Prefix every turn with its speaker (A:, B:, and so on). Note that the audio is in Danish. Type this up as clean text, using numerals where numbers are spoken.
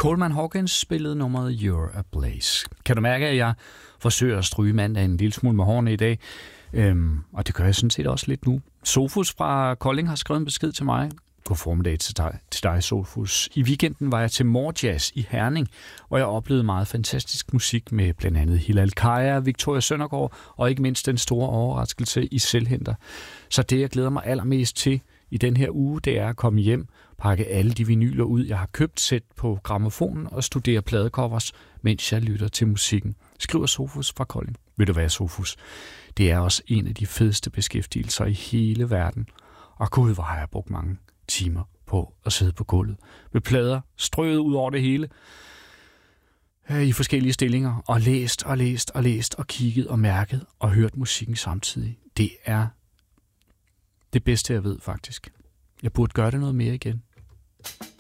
A: Coleman Hawkins spillede nummeret You're a Blaze. Kan du mærke, at jeg forsøger at stryge mandagen en lille smule med hårene i dag? Og det gør jeg sådan set også lidt nu. Sofus fra Kolding har skrevet en besked til mig. God formiddag til dig, Sofus. I weekenden var jeg til Morjazz i Herning, hvor jeg oplevede meget fantastisk musik med blandt andet Hilal Kaya, Victoria Søndergaard og ikke mindst den store overraskelse i Selvhenter. Så det, jeg glæder mig allermest til i den her uge, det er at komme hjem, pakke alle de vinyler ud, jeg har købt, sæt på grammofonen og studere pladecovers, mens jeg lytter til musikken. Skriver Sofus fra Kolding. Ved du hvad, Sofus? Det er også en af de fedeste beskæftigelser i hele verden. Og gud, hvor har jeg brugt mange timer på at sidde på gulvet med plader strøget ud over det hele i forskellige stillinger og læst og kigget og mærket og hørt musikken samtidig. Det er det bedste, jeg ved faktisk. Jeg burde gøre det noget mere igen.